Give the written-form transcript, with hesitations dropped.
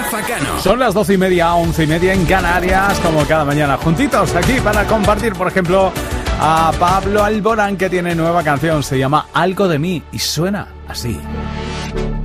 Rafa Cano. Son las 12:30, 11:30 en Canarias, como cada mañana, juntitos aquí para compartir, por ejemplo, a Pablo Alborán, que tiene nueva canción, se llama Algo de mí y suena así.